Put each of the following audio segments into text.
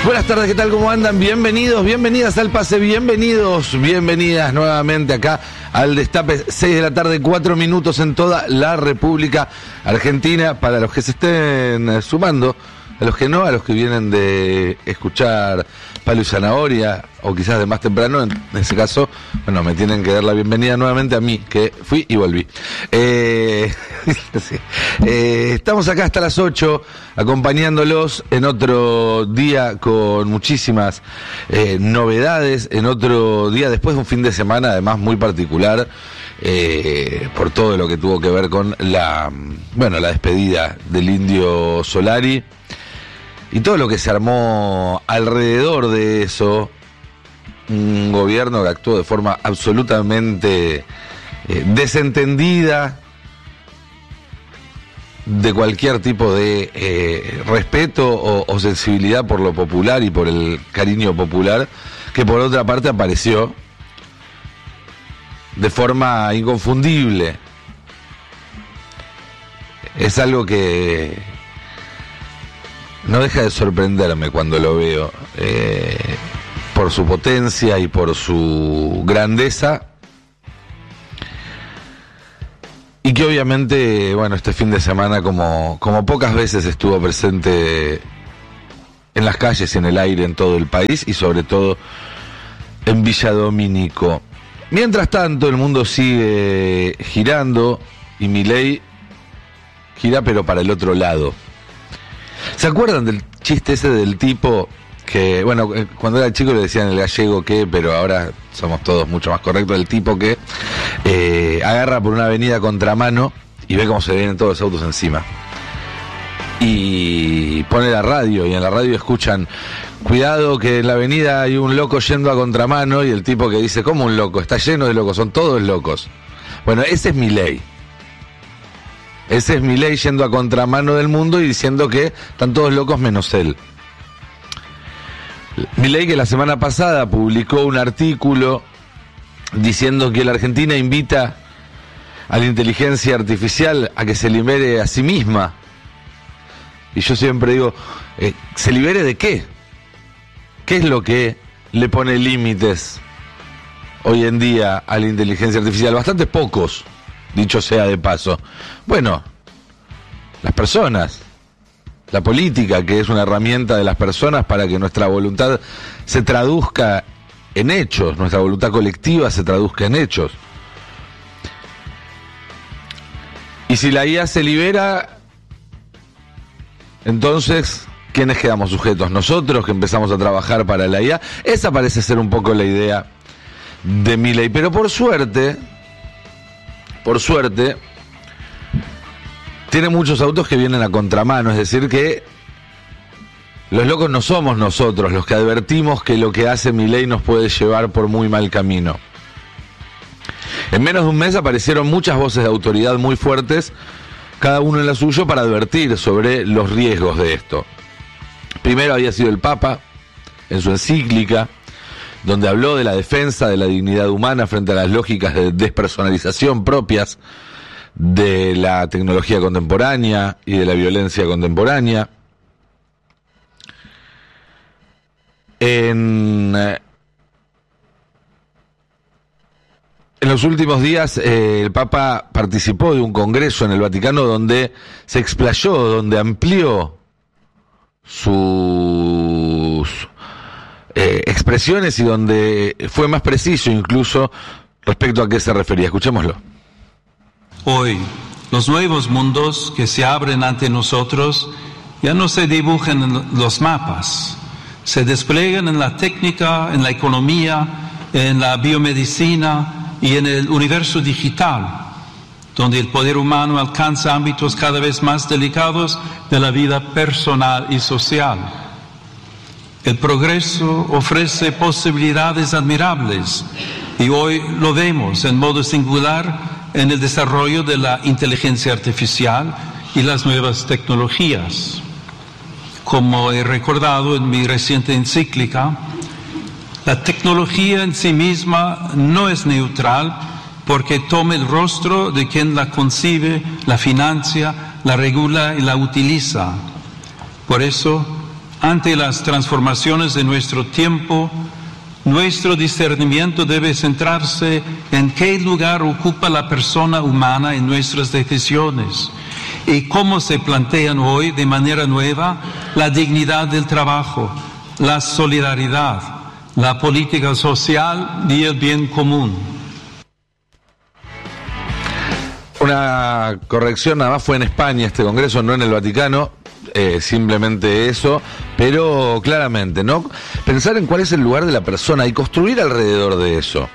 Buenas tardes, ¿qué tal? ¿Cómo andan? Bienvenidos, bienvenidas al Pase, bienvenidos, bienvenidas nuevamente acá al Destape. 6 de la tarde, 4 minutos en toda la República Argentina. Para los que se estén sumando, a los que no, a los que vienen de escuchar Palo y Zanahoria, o quizás de más temprano, en ese caso, bueno, me tienen que dar la bienvenida nuevamente a mí, que fui y volví. Sí. Estamos acá hasta las 8, acompañándolos en otro día con muchísimas novedades, en otro día después de un fin de semana además muy particular, por todo lo que tuvo que ver con la despedida del Indio Solari. Y todo lo que se armó alrededor de eso, un gobierno que actuó de forma absolutamente desentendida de cualquier tipo de respeto o sensibilidad por lo popular y por el cariño popular, que por otra parte apareció de forma inconfundible. Es algo que no deja de sorprenderme cuando lo veo, por su potencia y por su grandeza, y que obviamente, bueno, este fin de semana como pocas veces estuvo presente en las calles, en el aire, en todo el país y sobre todo en Villa Domínico. Mientras tanto, el mundo sigue girando y Milei gira pero para el otro lado. ¿Se acuerdan del chiste ese del tipo que, bueno, cuando era chico le decían el gallego que, pero ahora somos todos mucho más correctos, el tipo que agarra por una avenida contramano y ve cómo se vienen todos los autos encima? Y pone la radio, y en la radio escuchan: cuidado que en la avenida hay un loco yendo a contramano, y el tipo que dice: ¿cómo un loco? Está lleno de locos, son todos locos. Bueno, ese es Milei. Ese es Milei yendo a contramano del mundo y diciendo que están todos locos menos él. Milei, que la semana pasada publicó un artículo diciendo que la Argentina invita a la inteligencia artificial a que se libere a sí misma. Y yo siempre digo, ¿se libere de qué? ¿Qué es lo que le pone límites hoy en día a la inteligencia artificial? Bastante pocos, dicho sea de paso. Bueno, las personas, la política, que es una herramienta de las personas para que nuestra voluntad se traduzca en hechos, nuestra voluntad colectiva se traduzca en hechos. Y si la IA se libera, entonces, ¿quiénes quedamos sujetos? Nosotros, que empezamos a trabajar para la IA. Esa parece ser un poco la idea de Milei, pero por suerte, tiene muchos autos que vienen a contramano, es decir que los locos no somos nosotros los que advertimos que lo que hace Milei nos puede llevar por muy mal camino. En menos de un mes aparecieron muchas voces de autoridad muy fuertes, cada uno en la suya, para advertir sobre los riesgos de esto. Primero había sido el Papa, en su encíclica, donde habló de la defensa de la dignidad humana frente a las lógicas de despersonalización propias de la tecnología contemporánea y de la violencia contemporánea. En los últimos días el Papa participó de un congreso en el Vaticano donde se explayó, donde amplió sus expresiones y donde fue más preciso incluso respecto a qué se refería. Escuchémoslo. Hoy, los nuevos mundos que se abren ante nosotros ya no se dibujan en los mapas, se despliegan en la técnica, en la economía, en la biomedicina y en el universo digital, donde el poder humano alcanza ámbitos cada vez más delicados de la vida personal y social. El progreso ofrece posibilidades admirables y hoy lo vemos en modo singular en el desarrollo de la inteligencia artificial y las nuevas tecnologías. Como he recordado en mi reciente encíclica, la tecnología en sí misma no es neutral porque toma el rostro de quien la concibe, la financia, la regula y la utiliza. Por eso, Ante las transformaciones de nuestro tiempo, nuestro discernimiento debe centrarse en qué lugar ocupa la persona humana en nuestras decisiones y cómo se plantean hoy de manera nueva la dignidad del trabajo, la solidaridad, la política social y el bien común. Una corrección, nada más fue en España este congreso, no en el Vaticano. Simplemente eso, pero claramente, ¿no? Pensar en cuál es el lugar de la persona y construir alrededor de eso.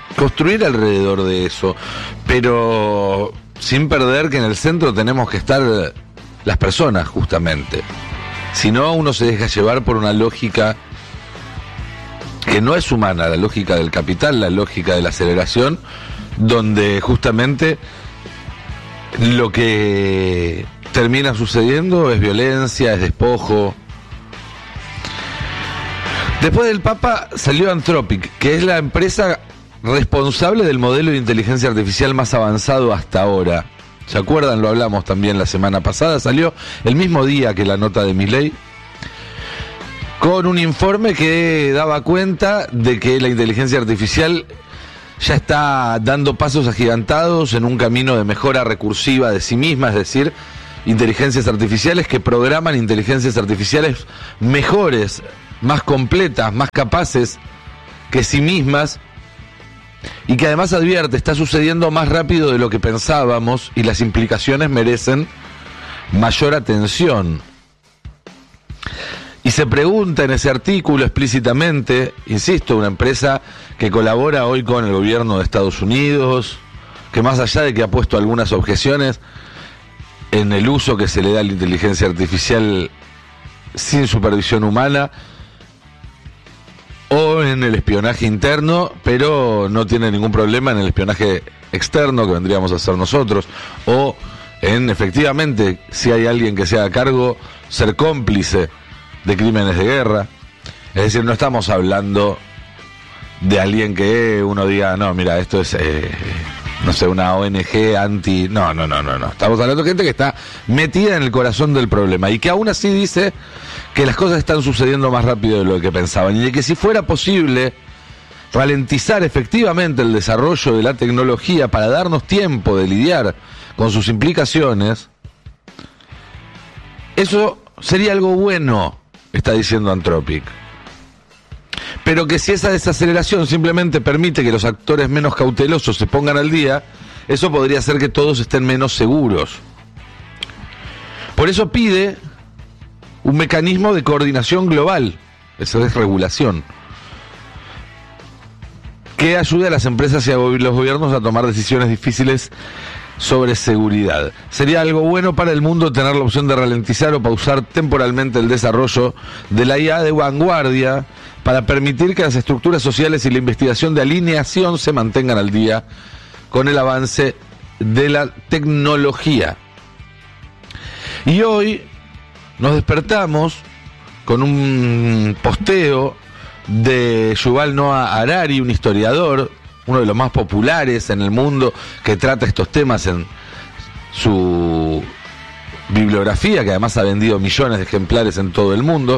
Pero sin perder que en el centro tenemos que estar las personas, justamente. Si no, uno se deja llevar por una lógica que no es humana, la lógica del capital, la lógica de la aceleración, donde justamente lo que termina sucediendo es violencia, es despojo. Después del Papa salió Anthropic, que es la empresa responsable del modelo de inteligencia artificial más avanzado hasta ahora. ¿Se acuerdan? Lo hablamos también la semana pasada. Salió el mismo día que la nota de Milei, con un informe que daba cuenta de que la inteligencia artificial ya está dando pasos agigantados en un camino de mejora recursiva de sí misma, es decir, inteligencias artificiales que programan inteligencias artificiales mejores, más completas, más capaces que sí mismas, y que además advierte, está sucediendo más rápido de lo que pensábamos y las implicaciones merecen mayor atención. Y se pregunta en ese artículo explícitamente, insisto, una empresa que colabora hoy con el gobierno de Estados Unidos, que más allá de que ha puesto algunas objeciones en el uso que se le da a la inteligencia artificial sin supervisión humana o en el espionaje interno, pero no tiene ningún problema en el espionaje externo que vendríamos a hacer nosotros, o en, efectivamente, si hay alguien que se haga cargo, ser cómplice de crímenes de guerra. Es decir, no estamos hablando de alguien que uno diga, no, mira, esto es no sé, una ONG anti... No. Estamos hablando de gente que está metida en el corazón del problema y que aún así dice que las cosas están sucediendo más rápido de lo que pensaban y de que si fuera posible ralentizar efectivamente el desarrollo de la tecnología para darnos tiempo de lidiar con sus implicaciones, eso sería algo bueno, está diciendo Anthropic. Pero que si esa desaceleración simplemente permite que los actores menos cautelosos se pongan al día, eso podría hacer que todos estén menos seguros. Por eso pide un mecanismo de coordinación global, eso es regulación, que ayude a las empresas y a los gobiernos a tomar decisiones difíciles sobre seguridad. Sería algo bueno para el mundo tener la opción de ralentizar o pausar temporalmente el desarrollo de la IA de vanguardia para permitir que las estructuras sociales y la investigación de alineación se mantengan al día con el avance de la tecnología. Y hoy nos despertamos con un posteo de Yuval Noah Harari, un historiador, uno de los más populares en el mundo, que trata estos temas en su bibliografía, que además ha vendido millones de ejemplares en todo el mundo.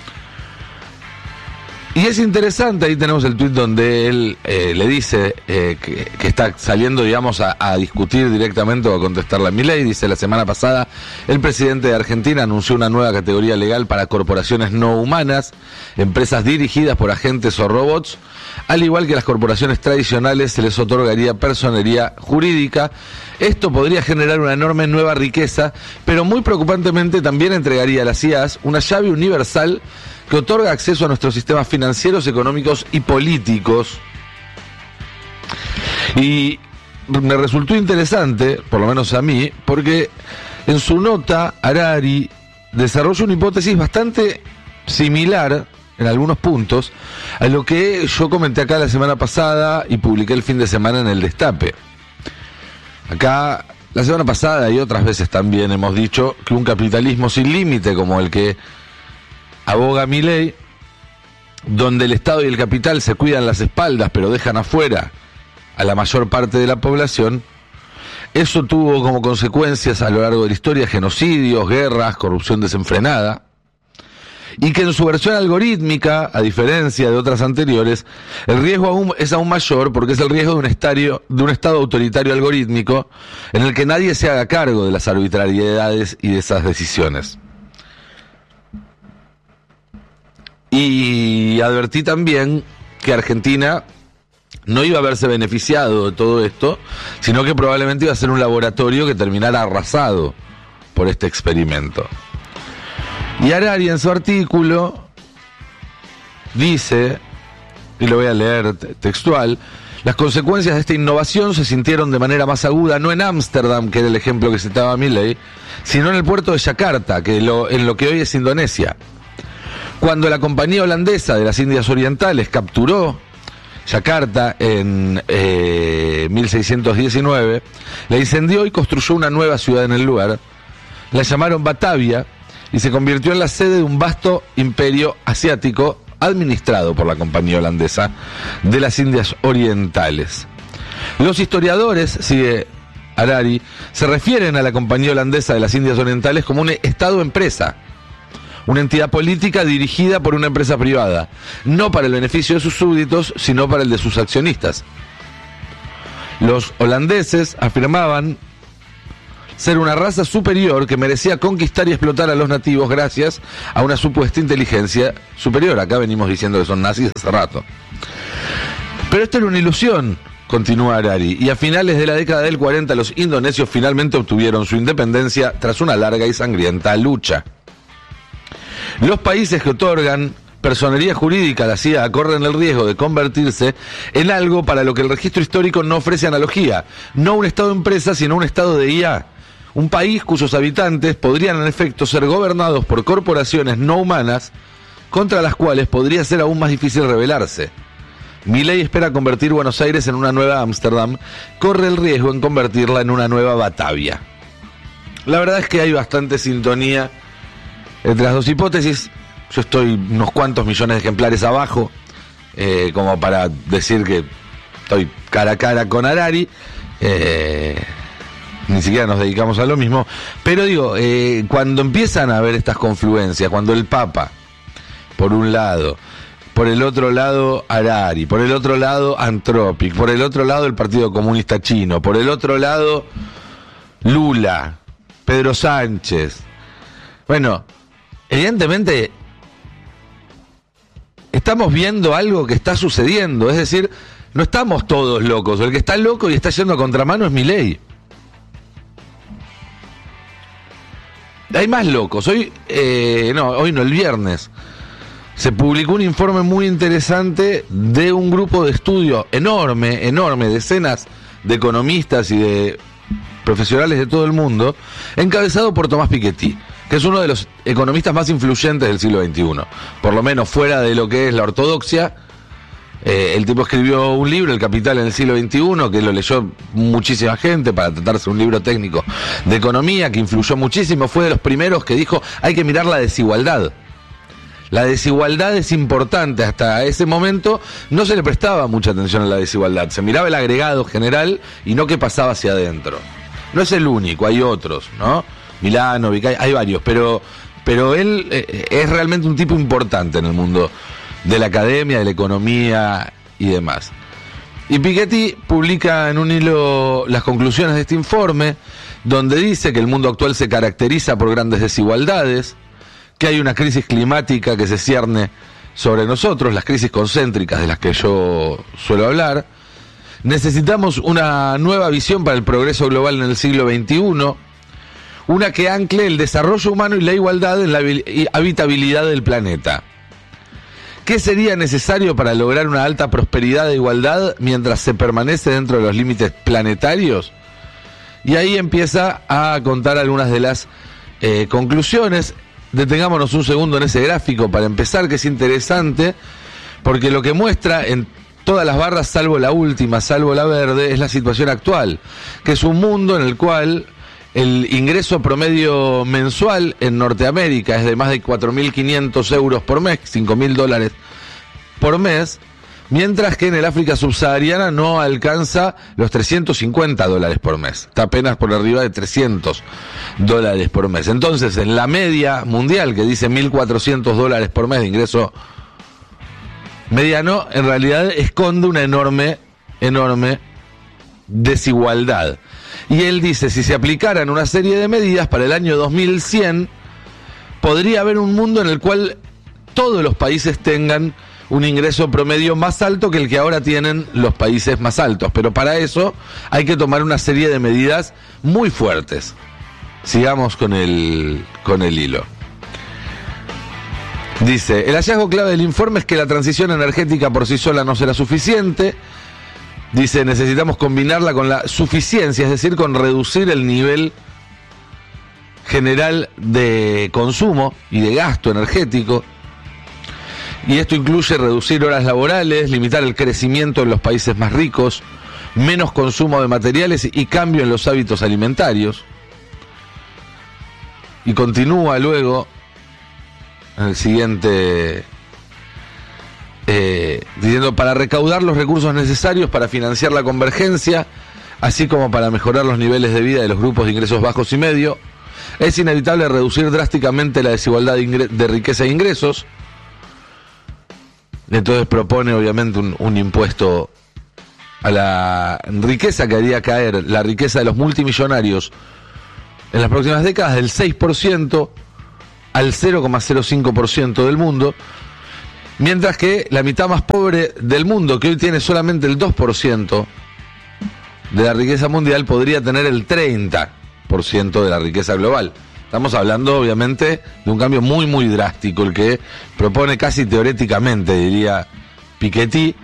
Y es interesante, ahí tenemos el tuit donde él le dice que está saliendo, digamos, a discutir directamente o a contestarle a Milei. Dice: la semana pasada el presidente de Argentina anunció una nueva categoría legal para corporaciones no humanas, empresas dirigidas por agentes o robots. Al igual que las corporaciones tradicionales, se les otorgaría personería jurídica. Esto podría generar una enorme nueva riqueza, pero muy preocupantemente también entregaría a las IAs una llave universal que otorga acceso a nuestros sistemas financieros, económicos y políticos. Y me resultó interesante, por lo menos a mí, porque en su nota Harari desarrolla una hipótesis bastante similar en algunos puntos a lo que yo comenté acá la semana pasada y publiqué el fin de semana en El Destape. Acá la semana pasada y otras veces también hemos dicho que un capitalismo sin límite como el que aboga Milei, donde el Estado y el capital se cuidan las espaldas pero dejan afuera a la mayor parte de la población, eso tuvo como consecuencias a lo largo de la historia genocidios, guerras, corrupción desenfrenada. y que en su versión algorítmica, a diferencia de otras anteriores, el riesgo es aún mayor porque es el riesgo de un estado autoritario algorítmico en el que nadie se haga cargo de las arbitrariedades y de esas decisiones. Y advertí también que Argentina no iba a verse beneficiado de todo esto, sino que probablemente iba a ser un laboratorio que terminara arrasado por este experimento. Y Harari en su artículo dice, y lo voy a leer textual, las consecuencias de esta innovación se sintieron de manera más aguda no en Ámsterdam, que era el ejemplo que citaba Milei, sino en el puerto de Yakarta, en lo que hoy es Indonesia. Cuando la compañía holandesa de las Indias Orientales capturó Yakarta en 1619, la incendió y construyó una nueva ciudad en el lugar. La llamaron Batavia y se convirtió en la sede de un vasto imperio asiático administrado por la compañía holandesa de las Indias Orientales. Los historiadores, sigue Harari, se refieren a la compañía holandesa de las Indias Orientales como un Estado-empresa, una entidad política dirigida por una empresa privada, no para el beneficio de sus súbditos, sino para el de sus accionistas. Los holandeses afirmaban ser una raza superior que merecía conquistar y explotar a los nativos gracias a una supuesta inteligencia superior. Acá venimos diciendo que son nazis hace rato. Pero esto era una ilusión, continúa Harari, y a finales de la década del 40 los indonesios finalmente obtuvieron su independencia tras una larga y sangrienta lucha. Los países que otorgan personería jurídica a la CIA corren el riesgo de convertirse en algo para lo que el registro histórico no ofrece analogía, no un Estado-empresa, sino un Estado de IA. Un país cuyos habitantes podrían en efecto ser gobernados por corporaciones no humanas, contra las cuales podría ser aún más difícil rebelarse. Milei espera convertir Buenos Aires en una nueva Ámsterdam, corre el riesgo en convertirla en una nueva Batavia. La verdad es que hay bastante sintonía entre las dos hipótesis. Yo estoy unos cuantos millones de ejemplares abajo, como para decir que estoy cara a cara con Harari. Ni siquiera nos dedicamos a lo mismo, pero digo, cuando empiezan a haber estas confluencias, cuando el Papa, por un lado, por el otro lado Harari, por el otro lado Anthropic, por el otro lado el Partido Comunista Chino, por el otro lado Lula, Pedro Sánchez, bueno, evidentemente estamos viendo algo que está sucediendo, es decir, no estamos todos locos, el que está loco y está yendo a contramano es Milei. Hay más locos. Hoy no, el viernes se publicó un informe muy interesante de un grupo de estudio enorme, decenas de economistas y de profesionales de todo el mundo, encabezado por Tomás Piketty, que es uno de los economistas más influyentes del siglo XXI, por lo menos fuera de lo que es la ortodoxia. El tipo escribió un libro, El Capital en el siglo XXI, que lo leyó muchísima gente para tratarse de un libro técnico de economía que influyó muchísimo. Fue de los primeros que dijo, hay que mirar la desigualdad. La desigualdad es importante. Hasta ese momento no se le prestaba mucha atención a la desigualdad. Se miraba el agregado general y no qué pasaba hacia adentro. No es el único, hay otros, ¿no? Milano, Vicay, hay varios, pero él es realmente un tipo importante en el mundo de la academia, de la economía y demás. Y Piketty publica en un hilo las conclusiones de este informe, donde dice que el mundo actual se caracteriza por grandes desigualdades, que hay una crisis climática que se cierne sobre nosotros, las crisis concéntricas de las que yo suelo hablar. Necesitamos una nueva visión para el progreso global en el siglo XXI, una que ancle el desarrollo humano y la igualdad en la habitabilidad del planeta. ¿Qué sería necesario para lograr una alta prosperidad e igualdad mientras se permanece dentro de los límites planetarios? Y ahí empieza a contar algunas de las conclusiones. Detengámonos un segundo en ese gráfico para empezar, que es interesante, porque lo que muestra en todas las barras, salvo la última, salvo la verde, es la situación actual, que es un mundo en el cual el ingreso promedio mensual en Norteamérica es de más de 4.500 euros por mes, $5.000 por mes, mientras que en el África subsahariana no alcanza los $350 por mes, está apenas por arriba de $300 por mes. Entonces, en la media mundial, que dice $1.400 por mes de ingreso mediano, en realidad esconde una enorme desigualdad. Y él dice, si se aplicaran una serie de medidas para el año 2100, podría haber un mundo en el cual todos los países tengan un ingreso promedio más alto que el que ahora tienen los países más altos. Pero para eso hay que tomar una serie de medidas muy fuertes. Sigamos con el hilo. Dice, el hallazgo clave del informe es que la transición energética por sí sola no será suficiente. Dice, necesitamos combinarla con la suficiencia, es decir, con reducir el nivel general de consumo y de gasto energético. Y esto incluye reducir horas laborales, limitar el crecimiento en los países más ricos, menos consumo de materiales y cambio en los hábitos alimentarios. Y continúa luego en el siguiente diciendo, para recaudar los recursos necesarios para financiar la convergencia, así como para mejorar los niveles de vida de los grupos de ingresos bajos y medio, es inevitable reducir drásticamente la desigualdad de riqueza e ingresos. Entonces propone obviamente un impuesto a la riqueza que haría caer la riqueza de los multimillonarios en las próximas décadas del 6% al 0,05% del mundo, mientras que la mitad más pobre del mundo, que hoy tiene solamente el 2% de la riqueza mundial, podría tener el 30% de la riqueza global. Estamos hablando, obviamente, de un cambio muy, muy drástico, el que propone casi teoréticamente, diría Piketty.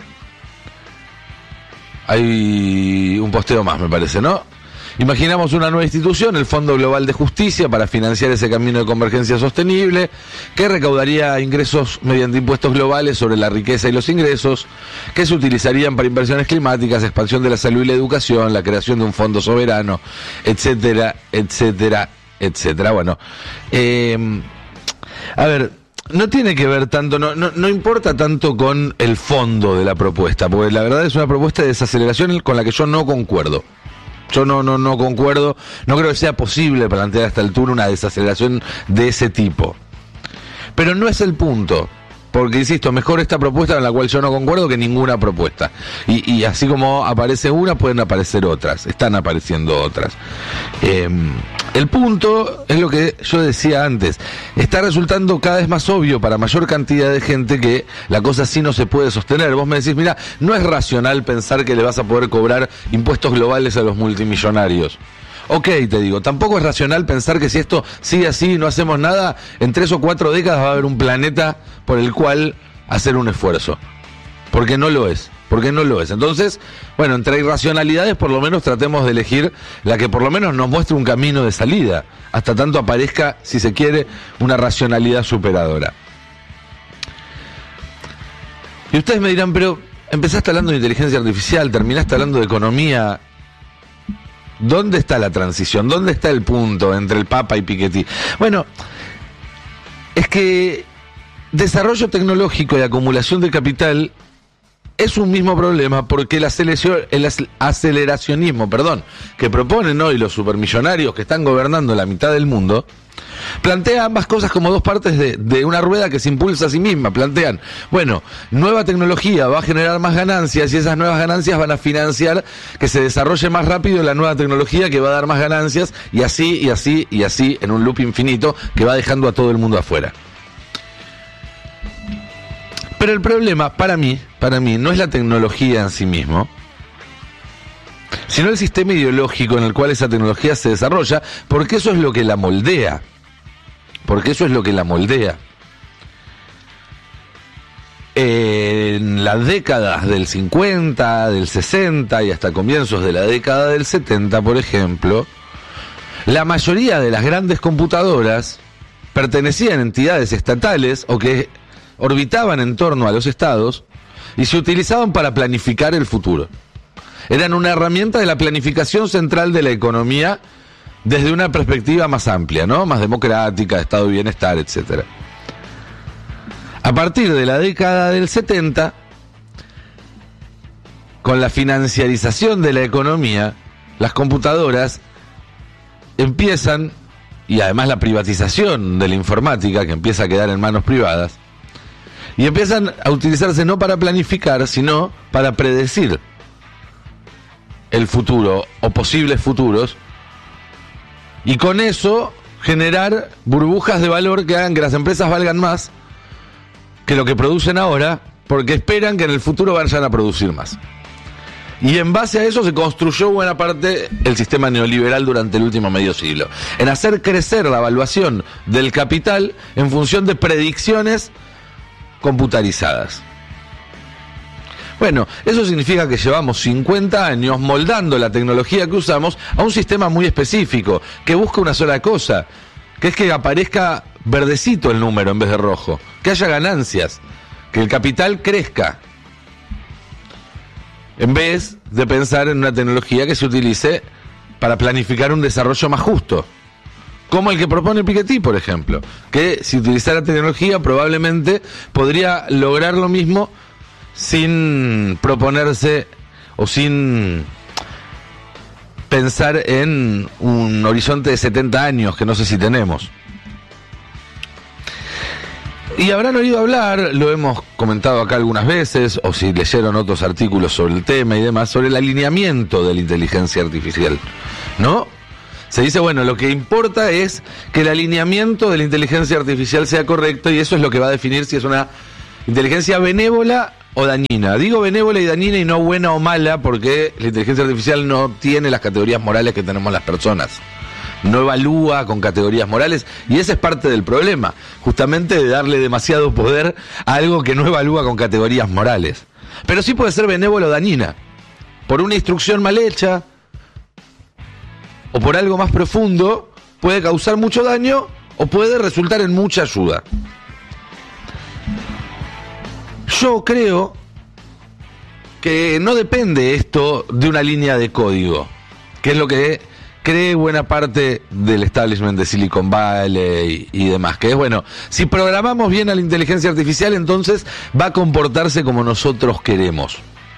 Hay un posteo más, me parece, ¿no? Imaginamos una nueva institución, el Fondo Global de Justicia, para financiar ese camino de convergencia sostenible, que recaudaría ingresos mediante impuestos globales sobre la riqueza y los ingresos, que se utilizarían para inversiones climáticas, expansión de la salud y la educación, la creación de un fondo soberano, etcétera, etcétera, etcétera. Bueno, a ver, no tiene que ver tanto, no importa tanto con el fondo de la propuesta, porque la verdad es una propuesta de desaceleración con la que yo no concuerdo. Yo no concuerdo, no creo que sea posible plantear a esta altura una desaceleración de ese tipo. Pero no es el punto, porque insisto, mejor esta propuesta en la cual yo no concuerdo que ninguna propuesta. Y así como aparece una, pueden aparecer otras, están apareciendo otras. El punto es lo que yo decía antes, está resultando cada vez más obvio para mayor cantidad de gente que la cosa así no se puede sostener. Vos me decís, mira, no es racional pensar que le vas a poder cobrar impuestos globales a los multimillonarios. Ok, te digo, tampoco es racional pensar que si esto sigue así y no hacemos nada, en 3 o 4 décadas va a haber un planeta por el cual hacer un esfuerzo. Porque no lo es. Entonces, bueno, entre irracionalidades por lo menos tratemos de elegir la que por lo menos nos muestre un camino de salida, hasta tanto aparezca, si se quiere, una racionalidad superadora. Y ustedes me dirán, pero empezaste hablando de inteligencia artificial, terminaste hablando de economía. ¿Dónde está la transición? ¿Dónde está el punto entre el Papa y Piketty? Bueno, es que desarrollo tecnológico y acumulación de capital es un mismo problema, porque el aceleracionismo, que proponen hoy los supermillonarios que están gobernando la mitad del mundo, plantea ambas cosas como dos partes de una rueda que se impulsa a sí misma. Plantean, bueno, nueva tecnología va a generar más ganancias y esas nuevas ganancias van a financiar que se desarrolle más rápido la nueva tecnología que va a dar más ganancias, y así, y así, y así, en un loop infinito que va dejando a todo el mundo afuera. Pero el problema, para mí, no es la tecnología en sí mismo, sino el sistema ideológico en el cual esa tecnología se desarrolla, porque eso es lo que la moldea. En las décadas del 50, del 60 y hasta comienzos de la década del 70, por ejemplo, la mayoría de las grandes computadoras pertenecían a entidades estatales o que orbitaban en torno a los estados y se utilizaban para planificar el futuro. Eran una herramienta de la planificación central de la economía desde una perspectiva más amplia, ¿no? Más democrática, de estado de bienestar, etcétera. A partir de la década del 70, con la financiarización de la economía, las computadoras empiezan, y además la privatización de la informática, que empieza a quedar en manos privadas, y empiezan a utilizarse no para planificar, sino para predecir el futuro o posibles futuros, y con eso generar burbujas de valor que hagan que las empresas valgan más que lo que producen ahora, porque esperan que en el futuro vayan a producir más. Y en base a eso se construyó buena parte el sistema neoliberal durante el último medio siglo, en hacer crecer la evaluación del capital en función de predicciones computarizadas. Bueno, eso significa que llevamos 50 años moldando la tecnología que usamos a un sistema muy específico, que busca una sola cosa, que es que aparezca verdecito el número en vez de rojo, que haya ganancias, que el capital crezca, en vez de pensar en una tecnología que se utilice para planificar un desarrollo más justo, como el que propone Piketty, por ejemplo, que si utilizara tecnología probablemente podría lograr lo mismo sin proponerse o sin pensar en un horizonte de 70 años, que no sé si tenemos. Y habrán oído hablar, lo hemos comentado acá algunas veces, o si leyeron otros artículos sobre el tema y demás, sobre el alineamiento de la inteligencia artificial, ¿no? Se dice, bueno, lo que importa es que el alineamiento de la inteligencia artificial sea correcto, y eso es lo que va a definir si es una inteligencia benévola o dañina. Digo benévola y dañina y no buena o mala, porque la inteligencia artificial no tiene las categorías morales que tenemos las personas. No evalúa con categorías morales, y ese es parte del problema, justamente de darle demasiado poder a algo que no evalúa con categorías morales. Pero sí puede ser benévola o dañina, por una instrucción mal hecha, o por algo más profundo, puede causar mucho daño, o puede resultar en mucha ayuda. Yo creo que no depende esto de una línea de código, que es lo que cree buena parte del establishment de Silicon Valley y demás, que es, bueno, si programamos bien a la inteligencia artificial, entonces va a comportarse como nosotros queremos.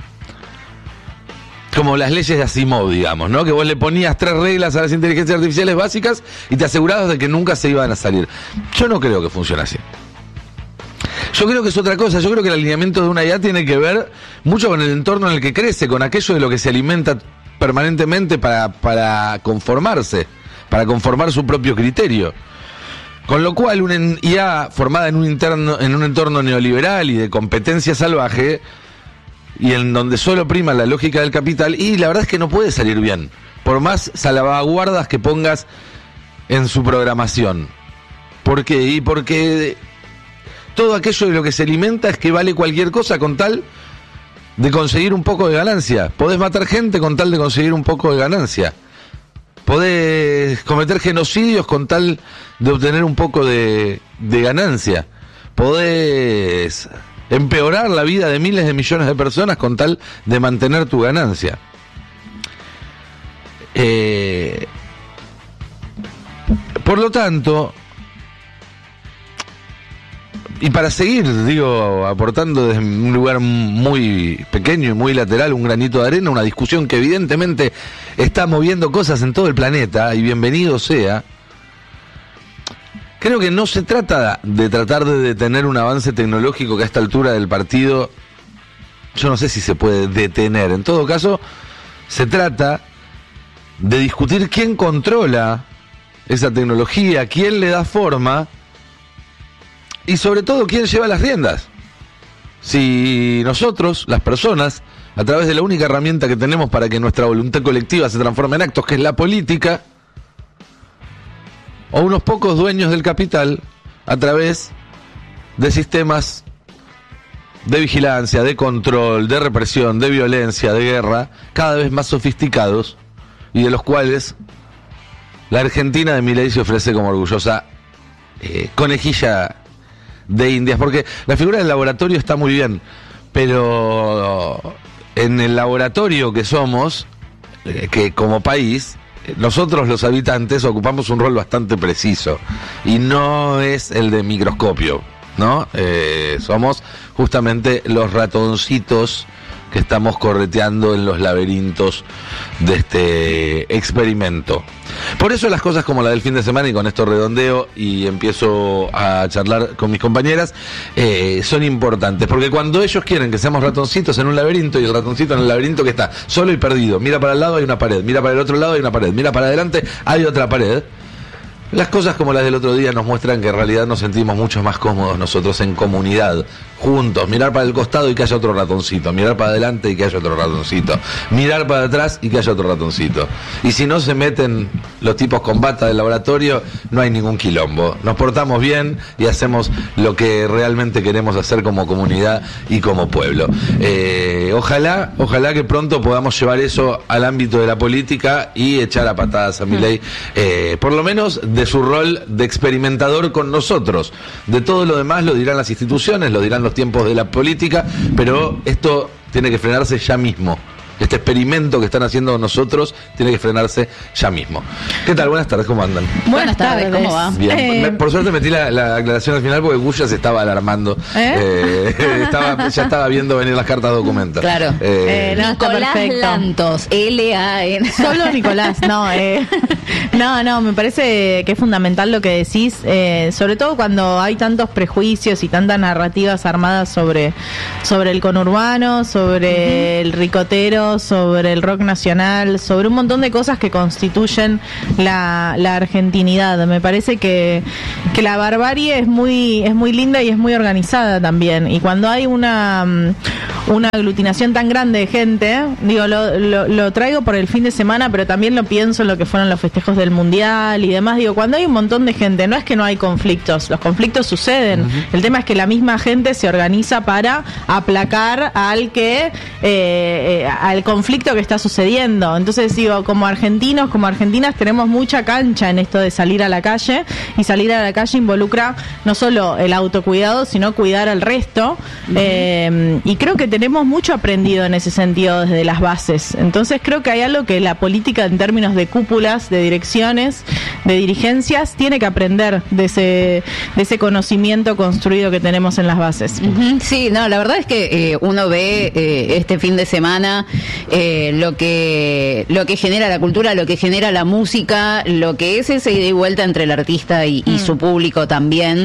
Como las leyes de Asimov, digamos, ¿no? Que vos le ponías 3 reglas a las inteligencias artificiales básicas y te asegurabas de que nunca se iban a salir. Yo no creo que funcione así. Yo creo que es otra cosa. Yo creo que el alineamiento de una IA tiene que ver mucho con el entorno en el que crece, con aquello de lo que se alimenta permanentemente para conformarse, para conformar su propio criterio. Con lo cual, una IA formada en un entorno neoliberal y de competencia salvaje, y en donde solo prima la lógica del capital, y la verdad es que no puede salir bien, por más salvaguardas que pongas en su programación. ¿Por qué? Y porque todo aquello de lo que se alimenta es que vale cualquier cosa con tal de conseguir un poco de ganancia. Podés matar gente con tal de conseguir un poco de ganancia. Podés cometer genocidios con tal de obtener un poco de ganancia. Podés empeorar la vida de miles de millones de personas con tal de mantener tu ganancia. Por lo tanto, y para seguir, digo, aportando desde un lugar muy pequeño y muy lateral, un granito de arena, una discusión que evidentemente está moviendo cosas en todo el planeta, y bienvenido sea. Creo que no se trata de tratar de detener un avance tecnológico que a esta altura del partido, yo no sé si se puede detener. En todo caso, se trata de discutir quién controla esa tecnología, quién le da forma, y sobre todo quién lleva las riendas. Si nosotros, las personas, a través de la única herramienta que tenemos para que nuestra voluntad colectiva se transforme en actos, que es la política, o unos pocos dueños del capital, a través de sistemas de vigilancia, de control, de represión, de violencia, de guerra, cada vez más sofisticados, y de los cuales la Argentina de Milei se ofrece como orgullosa conejilla de Indias, porque la figura del laboratorio está muy bien, pero en el laboratorio que somos, que como país, nosotros los habitantes ocupamos un rol bastante preciso, y no es el de microscopio, ¿no? Somos justamente los ratoncitos que estamos correteando en los laberintos de este experimento. Por eso las cosas como la del fin de semana, y con esto redondeo y empiezo a charlar con mis compañeras, son importantes, porque cuando ellos quieren que seamos ratoncitos en un laberinto, y el ratoncito en el laberinto que está solo y perdido, mira para el lado hay una pared, mira para el otro lado hay una pared, mira para adelante hay otra pared, las cosas como las del otro día nos muestran que en realidad nos sentimos mucho más cómodos nosotros en comunidad, juntos, mirar para el costado y que haya otro ratoncito, mirar para adelante y que haya otro ratoncito, mirar para atrás y que haya otro ratoncito. Y si no se meten los tipos con bata del laboratorio, no hay ningún quilombo. Nos portamos bien y hacemos lo que realmente queremos hacer como comunidad y como pueblo. Ojalá que pronto podamos llevar eso al ámbito de la política y echar a patadas a Milei, por lo menos de su rol de experimentador con nosotros. De todo lo demás lo dirán las instituciones, lo dirán los tiempos de la política, pero esto tiene que frenarse ya mismo. Este experimento que están haciendo nosotros tiene que frenarse ya mismo. ¿Qué tal? Buenas tardes, ¿cómo andan? Buenas tardes, ¿cómo va? Bien. Por suerte metí la aclaración al final porque Guya se estaba alarmando. Ya estaba viendo venir las cartas documentas. Claro. Nicolás Lantos, L-A-N. Solo Nicolás, no. No, me parece que es fundamental lo que decís, sobre todo cuando hay tantos prejuicios y tantas narrativas armadas sobre el conurbano, sobre el ricotero, sobre el rock nacional, sobre un montón de cosas que constituyen la argentinidad. Me parece que la barbarie es muy linda y es muy organizada también. Y cuando hay una aglutinación tan grande de gente, digo, lo traigo por el fin de semana, pero también lo pienso en lo que fueron los festejos del Mundial y demás. Digo, cuando hay un montón de gente, no es que no hay conflictos, los conflictos suceden. El tema es que la misma gente se organiza para aplacar al conflicto que está sucediendo. Entonces digo, como argentinos, como argentinas, tenemos mucha cancha en esto de salir a la calle, y salir a la calle involucra no solo el autocuidado, sino cuidar al resto, y creo que tenemos mucho aprendido en ese sentido desde las bases. Entonces creo que hay algo que la política en términos de cúpulas, de direcciones, de dirigencias, tiene que aprender de ese conocimiento construido que tenemos en las bases. Sí, no, la verdad es que uno ve este fin de semana lo que genera la cultura, lo que genera la música, lo que es ese ida y vuelta entre el artista y su público también.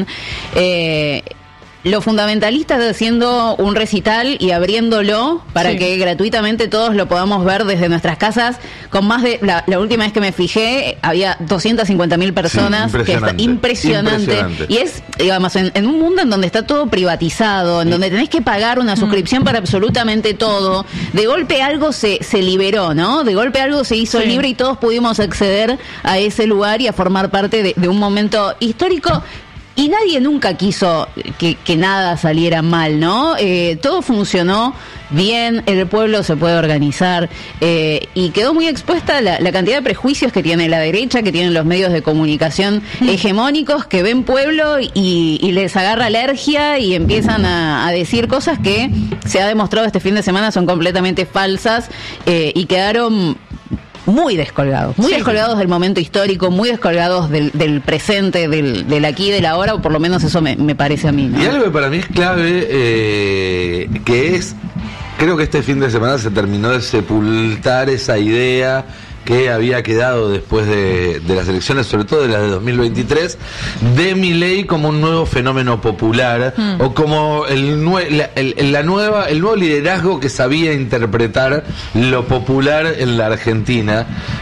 Los fundamentalistas haciendo un recital y abriéndolo para que gratuitamente todos lo podamos ver desde nuestras casas, con más de, la última vez que me fijé, había 250.000 personas. Sí, impresionante. Y es, digamos, en un mundo en donde está todo privatizado, en donde tenés que pagar una suscripción para absolutamente todo, de golpe algo se liberó, ¿no? De golpe algo se hizo libre y todos pudimos acceder a ese lugar y a formar parte de un momento histórico. Y nadie nunca quiso que nada saliera mal, ¿no? Todo funcionó bien, el pueblo se puede organizar, y quedó muy expuesta la cantidad de prejuicios que tiene la derecha, que tienen los medios de comunicación hegemónicos, que ven pueblo y les agarra alergia y empiezan a decir cosas que se ha demostrado este fin de semana son completamente falsas, y quedaron muy descolgados del momento histórico, muy descolgados del presente, del aquí y del ahora, o por lo menos eso me parece a mí, ¿no? Y algo que para mí es clave, creo que este fin de semana se terminó de sepultar esa idea que había quedado después de las elecciones, sobre todo de las de 2023, de Milei como un nuevo fenómeno popular, o como el nuevo liderazgo que sabía interpretar lo popular en la Argentina.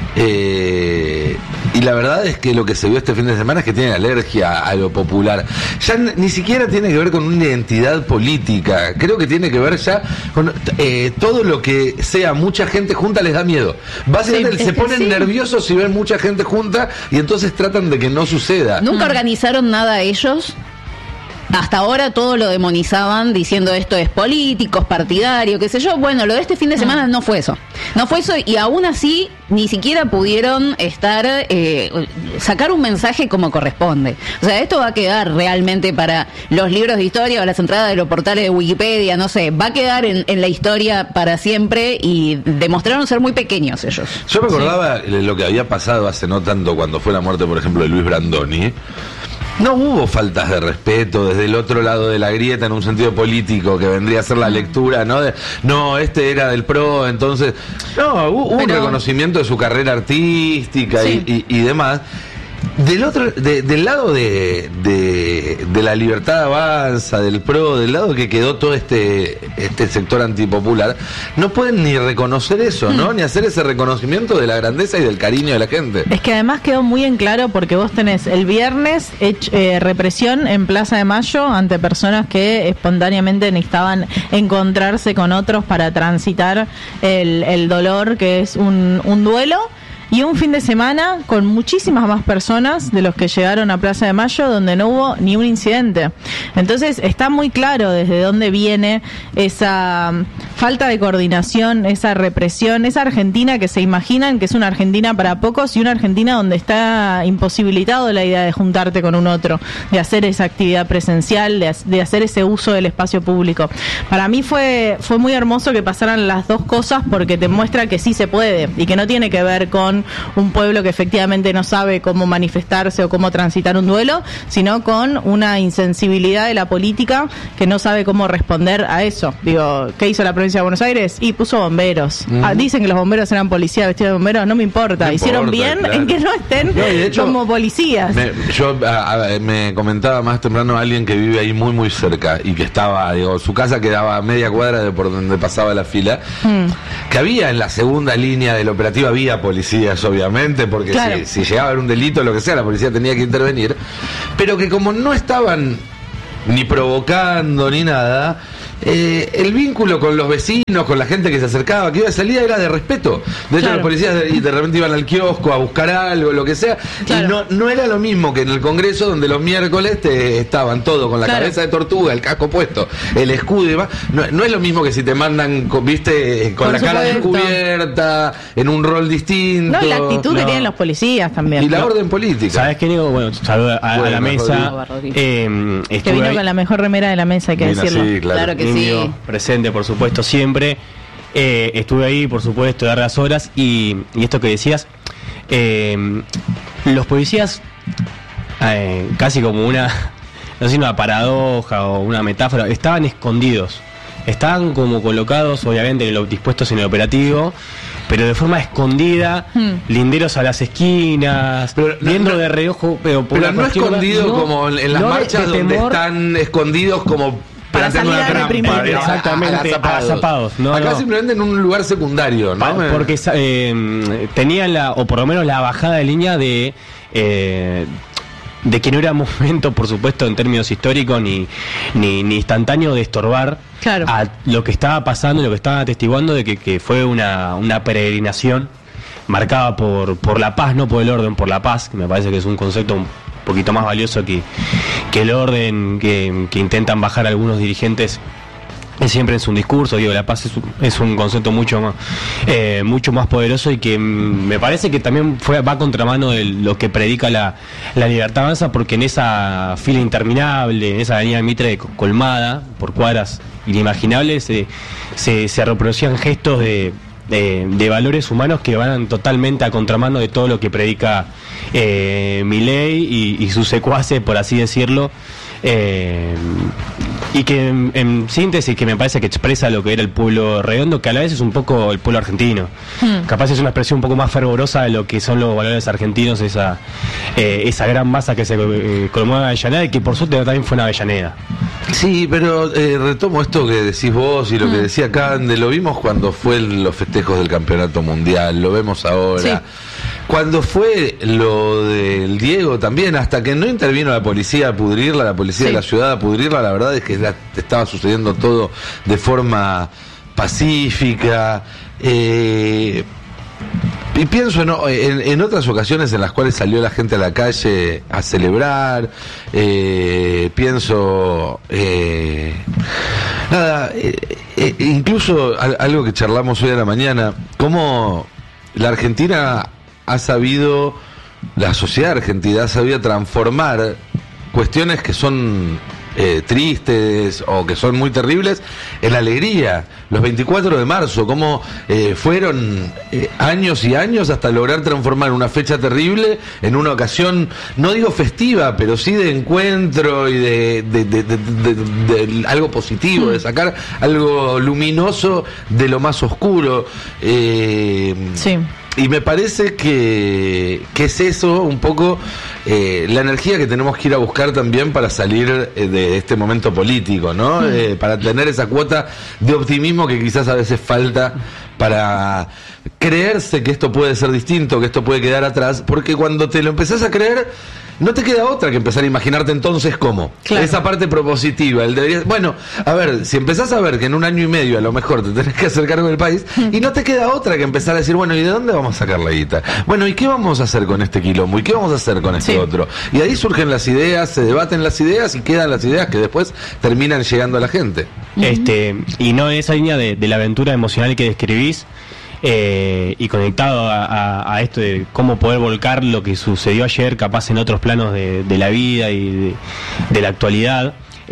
Y la verdad es que lo que se vio este fin de semana es que tiene alergia a lo popular. Ya ni siquiera tiene que ver con una identidad política. Creo que tiene que ver ya con todo lo que sea mucha gente junta les da miedo. Básicamente se ponen nerviosos si ven mucha gente junta y entonces tratan de que no suceda. ¿Nunca organizaron nada ellos? Hasta ahora todo lo demonizaban diciendo esto es político, es partidario, qué sé yo. Bueno, lo de este fin de semana no fue eso. No fue eso, y aún así ni siquiera pudieron sacar un mensaje como corresponde. O sea, esto va a quedar realmente para los libros de historia o las entradas de los portales de Wikipedia, no sé, va a quedar en la historia para siempre, y demostraron ser muy pequeños ellos. Yo me acordaba lo que había pasado hace no tanto cuando fue la muerte, por ejemplo, de Luis Brandoni. No hubo faltas de respeto desde el otro lado de la grieta en un sentido político que vendría a ser la lectura, ¿no? No, este era del PRO, entonces... No, hubo un reconocimiento de su carrera artística y demás. Del lado de la Libertad Avanza, del PRO, del lado que quedó todo este sector antipopular, no pueden ni reconocer eso, ¿no? Ni hacer ese reconocimiento de la grandeza y del cariño de la gente. Es que además quedó muy en claro porque vos tenés el viernes represión en Plaza de Mayo ante personas que espontáneamente necesitaban encontrarse con otros para transitar el dolor que es un duelo. Y un fin de semana con muchísimas más personas de los que llegaron a Plaza de Mayo, donde no hubo ni un incidente. Entonces está muy claro desde dónde viene esa falta de coordinación, esa represión, esa Argentina que se imaginan que es una Argentina para pocos y una Argentina donde está imposibilitado la idea de juntarte con un otro, de hacer esa actividad presencial, de hacer ese uso del espacio público. Para mí fue muy hermoso que pasaran las dos cosas porque te muestra que sí se puede y que no tiene que ver con un pueblo que efectivamente no sabe cómo manifestarse o cómo transitar un duelo, sino con una insensibilidad de la política que no sabe cómo responder a eso. Digo, ¿qué hizo la provincia de Buenos Aires? Y puso bomberos. Dicen que los bomberos eran policías vestidos de bomberos, no me importa. Hicieron bien en que no estén como policías. Me comentaba más temprano alguien que vive ahí muy muy cerca y que estaba, su casa quedaba a media cuadra de por donde pasaba la fila, que había en la segunda línea del operativo, había policía, obviamente, porque claro, si llegaba a haber un delito, lo que sea, la policía tenía que intervenir, pero que como no estaban ni provocando ni nada, el vínculo con los vecinos, con la gente que se acercaba, que iba a salir, era de respeto. De hecho, los policías de repente iban al kiosco a buscar algo, lo que sea, y no era lo mismo que en el Congreso, donde los miércoles estaban todos con la cabeza de tortuga, el casco puesto, el escudo y demás. No es lo mismo que si te mandan, viste, con la cara descubierta, en un rol distinto. No, la actitud que tienen los policías también. Y la orden política. ¿Sabes qué, Nico? Bueno, saludo a la mesa. Que vino con la mejor remera de la mesa, hay que decirlo. Sí, claro que sí. Presente, por supuesto, siempre. Estuve ahí, por supuesto, dar las horas. Y esto que decías, los policías, casi como no sé, una paradoja o una metáfora, estaban escondidos. Estaban como colocados, obviamente, dispuestos en el operativo, pero de forma escondida, linderos a las esquinas, pero viendo de reojo, pero no escondido como en las marchas donde están escondidos como para salir a reprimir. Exactamente, agazapados. Acá simplemente en un lugar secundario, ¿no? Porque tenían o por lo menos la bajada de línea de que no era momento, por supuesto, en términos históricos ni instantáneo de estorbar a lo que estaba pasando y lo que estaban atestiguando de que fue una peregrinación marcada por la paz, no por el orden, por la paz, que me parece que es un concepto un poquito más valioso que el orden que intentan bajar algunos dirigentes siempre en su discurso. Digo, la paz es un concepto mucho más poderoso y que me parece que también va a contramano de lo que predica la Libertad Avanza, porque en esa fila interminable, en esa avenida Mitre colmada por cuadras inimaginables, se reproducían gestos de valores humanos que van totalmente a contramano de todo lo que predica Milei y sus secuaces, por así decirlo. Y que en síntesis, que me parece que expresa lo que era el pueblo redondo, que a la vez es un poco el pueblo argentino. Capaz es una expresión un poco más fervorosa de lo que son los valores argentinos, esa gran masa que se colmó en Avellaneda, y que por suerte también fue en Avellaneda. Sí, pero retomo esto que decís vos y lo que decía Cande, lo vimos cuando fue los festejos del Campeonato Mundial, lo vemos ahora. Sí. Cuando fue lo del Diego también, hasta que no intervino la policía a pudrirla, la policía de la ciudad a pudrirla, la verdad es que estaba sucediendo todo de forma pacífica. Y pienso en otras ocasiones en las cuales salió la gente a la calle a celebrar, incluso algo que charlamos hoy a la mañana, cómo la Argentina la sociedad argentina ha sabido transformar cuestiones que son tristes o que son muy terribles, en la alegría. Los 24 de marzo, cómo fueron años y años hasta lograr transformar una fecha terrible en una ocasión, no digo festiva, pero sí de encuentro y de algo positivo, de sacar algo luminoso de lo más oscuro. Sí. Y me parece que es eso un poco la energía que tenemos que ir a buscar también para salir de este momento político, ¿no? Para tener esa cuota de optimismo que quizás a veces falta para creerse que esto puede ser distinto, que esto puede quedar atrás, porque cuando te lo empezás a creer, no te queda otra que empezar a imaginarte entonces cómo. Claro. Esa parte propositiva. Bueno, a ver, si empezás a ver que en un año y medio a lo mejor te tenés que hacer cargo del país, y no te queda otra que empezar a decir, bueno, ¿y de dónde vamos a sacar la guita? Bueno, ¿y qué vamos a hacer con este quilombo? ¿Y qué vamos a hacer con este otro? Y ahí surgen las ideas, se debaten las ideas y quedan las ideas que después terminan llegando a la gente. Y no en esa línea de la aventura emocional que describís, y conectado a esto de cómo poder volcar lo que sucedió ayer capaz en otros planos de la vida y de la actualidad,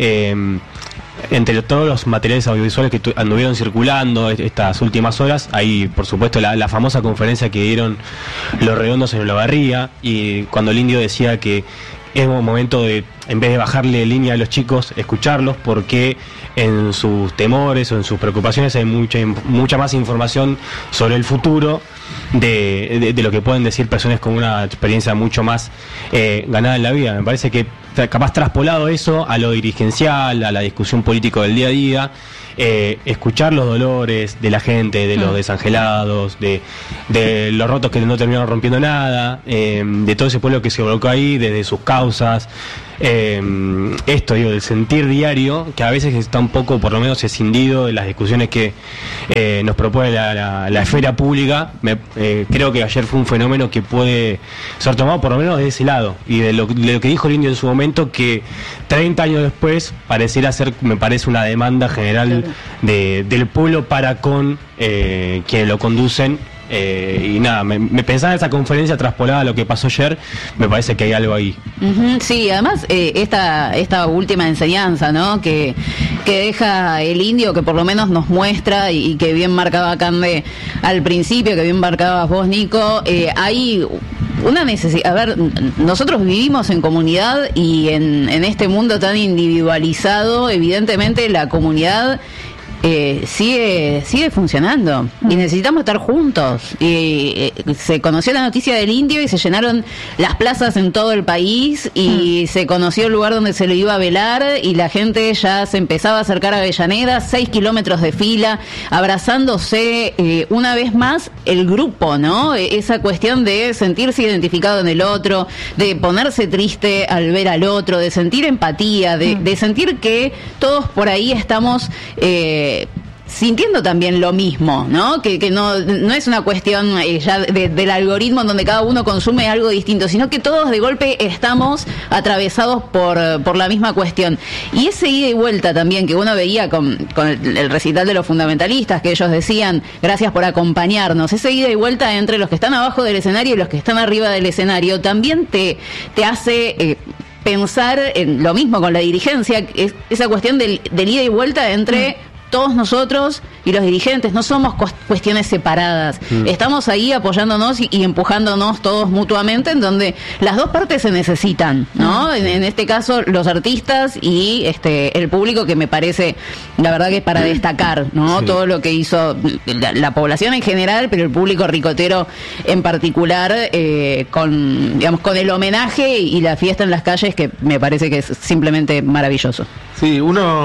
entre todos los materiales audiovisuales que anduvieron circulando estas últimas horas, hay por supuesto la famosa conferencia que dieron los Redondos en Olavarría, y cuando el Indio decía que es un momento de, en vez de bajarle línea a los chicos, escucharlos, porque en sus temores o en sus preocupaciones hay mucha más información sobre el futuro de lo que pueden decir personas con una experiencia mucho más ganada en la vida. Me parece que capaz traspolado eso a lo dirigencial, a la discusión política del día a día, escuchar los dolores de la gente, de los desangelados, de los rotos que no terminaron rompiendo nada, de todo ese pueblo que se volcó ahí, desde sus causas, esto digo, del sentir diario, que a veces está un poco, por lo menos, escindido de las discusiones que nos propone la esfera pública. Creo que ayer fue un fenómeno que puede ser tomado por lo menos de ese lado, y de lo que dijo el Indio en su momento, que 30 años después pareciera ser, me parece, una demanda general del pueblo para con quienes lo conducen. Y nada, me pensaba en esa conferencia traspolada a lo que pasó ayer, me parece que hay algo ahí. Sí, además esta última enseñanza, ¿no?, que deja el Indio, que por lo menos nos muestra, y que bien marcaba Cande al principio, que bien marcabas vos, Nico, hay una necesidad. A ver, nosotros vivimos en comunidad, y en este mundo tan individualizado, evidentemente la comunidad sigue funcionando, y necesitamos estar juntos. Y se conoció la noticia del Indio y se llenaron las plazas en todo el país, y se conoció el lugar donde se lo iba a velar, y la gente ya se empezaba a acercar a Avellaneda, 6 kilómetros de fila, abrazándose una vez más el grupo, ¿no? Esa cuestión de sentirse identificado en el otro, de ponerse triste al ver al otro, de sentir empatía, de sentir que todos por ahí estamos sintiendo también lo mismo, ¿no? Que no es una cuestión ya del algoritmo en donde cada uno consume algo distinto, sino que todos de golpe estamos atravesados por la misma cuestión. Y ese ida y vuelta también que uno veía con el recital de los fundamentalistas, que ellos decían, gracias por acompañarnos, ese ida y vuelta entre los que están abajo del escenario y los que están arriba del escenario, también te hace pensar en lo mismo con la dirigencia, esa cuestión del ida y vuelta entre todos nosotros y los dirigentes. No somos cuestiones separadas, estamos ahí apoyándonos y empujándonos todos mutuamente, en donde las dos partes se necesitan, ¿no? En este caso los artistas y el público, que me parece, la verdad, que es para destacar, ¿no? Sí. Todo lo que hizo la población en general, pero el público ricotero en particular, con el homenaje y la fiesta en las calles, que me parece que es simplemente maravilloso. Sí,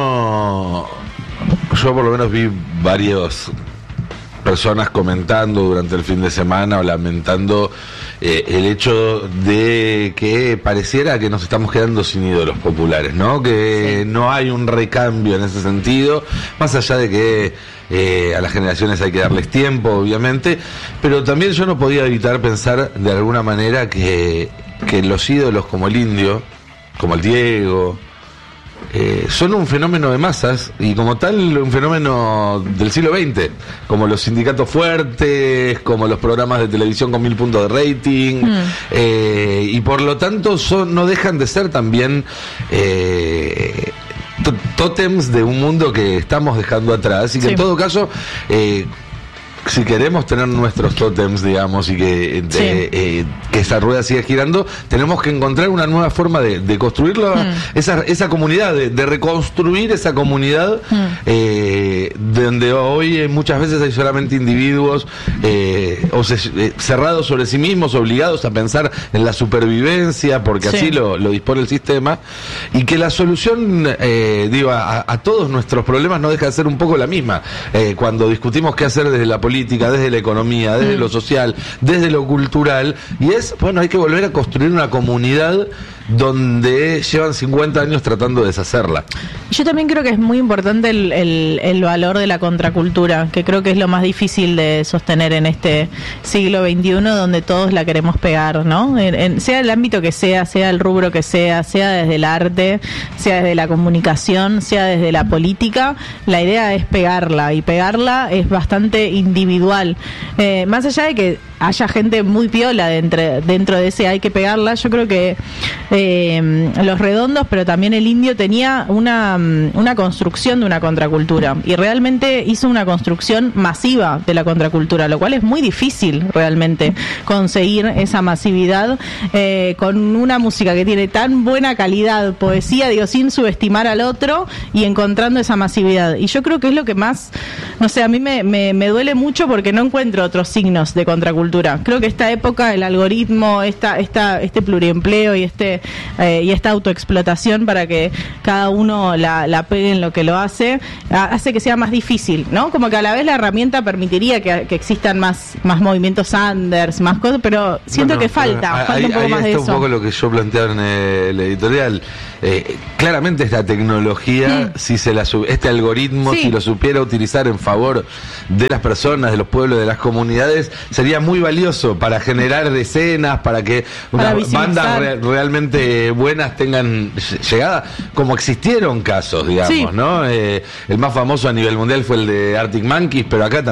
yo por lo menos vi varias personas comentando durante el fin de semana o lamentando el hecho de que pareciera que nos estamos quedando sin ídolos populares, ¿no? Que no hay un recambio en ese sentido, más allá de que a las generaciones hay que darles tiempo, obviamente, pero también yo no podía evitar pensar de alguna manera que los ídolos como el Indio, como el Diego, son un fenómeno de masas, y como tal un fenómeno del siglo XX, como los sindicatos fuertes, como los programas de televisión con 1000 puntos de rating, y por lo tanto no dejan de ser también tótems de un mundo que estamos dejando atrás y que en todo caso si queremos tener nuestros tótems, digamos, y que esa rueda siga girando, tenemos que encontrar una nueva forma de construirlo, esa comunidad, de reconstruir esa comunidad, donde hoy muchas veces hay solamente individuos cerrados sobre sí mismos, obligados a pensar en la supervivencia, porque así lo dispone el sistema, y que la solución, a todos nuestros problemas no deja de ser un poco la misma. Cuando discutimos qué hacer desde la política, desde la economía, desde lo social, desde lo cultural, y hay que volver a construir una comunidad donde llevan 50 años tratando de deshacerla. Yo también creo que es muy importante el valor de la contracultura, que creo que es lo más difícil de sostener en este siglo XXI, donde todos la queremos pegar, ¿no? Sea el ámbito que sea el rubro que sea desde el arte, sea desde la comunicación, sea desde la política, la idea es pegarla, y pegarla es bastante individual. Más allá de que haya gente muy piola dentro de ese hay que pegarla, yo creo que Los Redondos, pero también el Indio, tenía una construcción de una contracultura, y realmente hizo una construcción masiva de la contracultura, lo cual es muy difícil realmente conseguir esa masividad con una música que tiene tan buena calidad, poesía, sin subestimar al otro, y encontrando esa masividad. Y yo creo que es lo que más, no sé, a mí me duele mucho, porque no encuentro otros signos de contracultura. Creo que esta época, el algoritmo, este pluriempleo y esta autoexplotación para que cada uno la pegue en lo que lo hace que sea más difícil, ¿no? Como que a la vez la herramienta permitiría que existan más movimientos Anders, más cosas, pero siento que falta un poco más de eso. Un poco lo que yo planteaba en el editorial. Claramente esta tecnología, este algoritmo, si lo supiera utilizar en favor de las personas, de los pueblos, de las comunidades, sería muy valioso para generar escenas, para que unas bandas realmente buenas tengan llegada, como existieron casos, digamos, ¿no? El más famoso a nivel mundial fue el de Arctic Monkeys, pero acá también